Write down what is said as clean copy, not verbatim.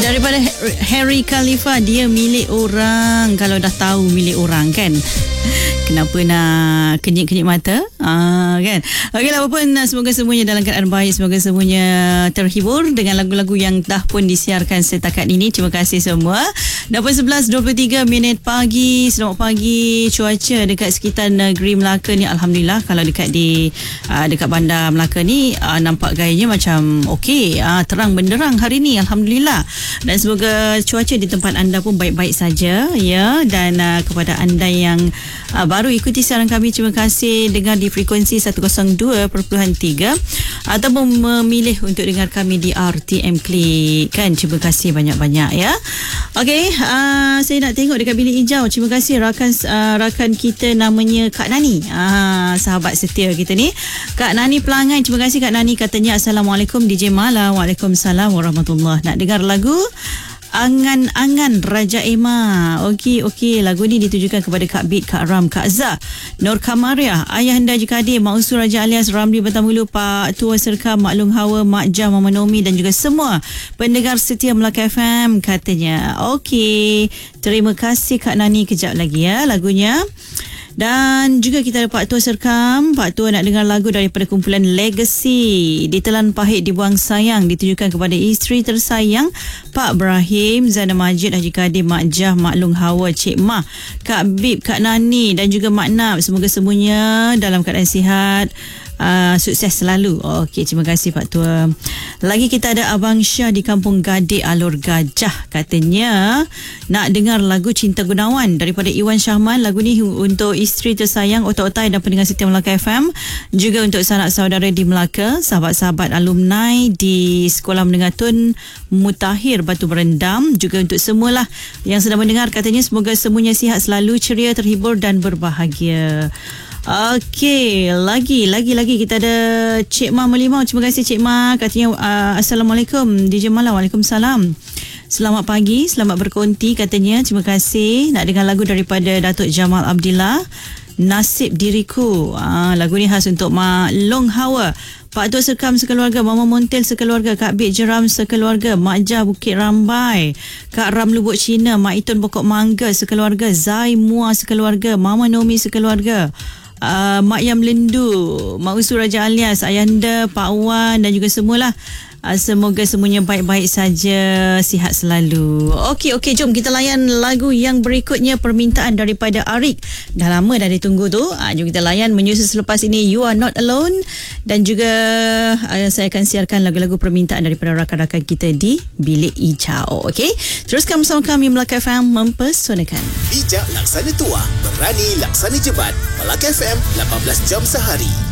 Daripada Harry Khalifa, dia milik orang. Kalau dah tahu milik orang kan, kenapa nak kenyit-kenyit mata? Kan? Okeylah, apapun, semoga semuanya dalam keadaan baik, semoga semuanya terhibur dengan lagu-lagu yang dah pun disiarkan setakat ini. Terima kasih semua. Dah pun 11.23 pagi. Selamat pagi. Cuaca dekat sekitar negeri Melaka ni, alhamdulillah, kalau dekat dekat bandar Melaka ni nampak gayanya macam okey, terang benderang hari ni, alhamdulillah. Dan semoga cuaca di tempat anda pun baik-baik saja, ya. Dan kepada anda yang baru ikuti siaran kami, terima kasih dengar di frekuensi 102.3 ataupun memilih untuk dengar kami di RTM Klik, kan. Terima kasih banyak-banyak, ya. Okey, saya nak tengok dekat bilik hijau. Terima kasih rakan kita namanya Kak Nani, sahabat setia kita ni, Kak Nani Pelangai. Terima kasih Kak Nani, katanya Assalamualaikum DJ Mala. Waalaikumsalam warahmatullahi. Nak dengar lagu Angan-Angan Raja Emma. Okey, lagu ni ditujukan kepada Kak Bit, Kak Ram, Kak Zah, Nur Kamaria, Ayahanda Jikadir, Mak Usul Raja alias Ramli Batamulu, Pak Tua Serka, Mak Long Hawa, Mak Jah, Mama Nomi dan juga semua pendengar setia Melaka FM, katanya. Okey, terima kasih Kak Nani. Kejap lagi ya lagunya. Dan juga kita ada Pak Tua Serkam. Pak Tua nak dengar lagu daripada kumpulan Legacy, Ditelan Pahit Dibuang Sayang, ditujukan kepada isteri tersayang Pak Ibrahim, Zana Majid, Haji Kadir, Mak Jah, Mak Long Hawa, Cik Mah, Kak Bib, Kak Nani dan juga Mak Nap. Semoga semuanya dalam keadaan sihat, sukses selalu. Okey, terima kasih Pak Tua. Lagi kita ada Abang Syah di Kampung Gadik, Alur Gajah, katanya nak dengar lagu Cinta Gunawan daripada Iwan Syahman. Lagu ni untuk isteri tersayang, otak-otak dan pendengar setia Melaka FM, juga untuk sanak saudara di Melaka, sahabat-sahabat alumni di Sekolah Menengah Tun Mutahir Batu Berendam, juga untuk semualah yang sedang mendengar, katanya semoga semuanya sihat selalu, ceria, terhibur dan berbahagia. Okey, lagi kita ada Cik Ma Melimau. Terima kasih Cik Ma, katanya Assalamualaikum DJ Mala. Waalaikumsalam. Selamat pagi, selamat berkonti, katanya. Terima kasih. Nak dengar lagu daripada Datuk Jamal Abdillah, Nasib Diriku. Lagu ni khas untuk Mak Long Hawa, Pak Tua Serkam sekeluarga, Mama Montel sekeluarga, Kak Bit Jeram sekeluarga, Mak Jah Bukit Rambai, Kak Ram Lubuk Cina, Mak Itun Pokok Mangga sekeluarga, Zai Mua sekeluarga, Mama Nomi sekeluarga, Mak Yam Lendu, Mak Usul Raja alias Ayahanda, Pak Wan dan juga semualah. Semoga semuanya baik-baik saja, sihat selalu. Okey, jom kita layan lagu yang berikutnya, permintaan daripada Arik. Dah lama dah ditunggu tu. Jom kita layan. Menyusul selepas ini You Are Not Alone, dan juga saya akan siarkan lagu-lagu permintaan daripada rakan-rakan kita di bilik hijau. Okey, teruskan bersama kami Melaka FM, mempesonakan. Bijak laksana tua, berani laksana jebat. Melaka FM 18 jam sehari.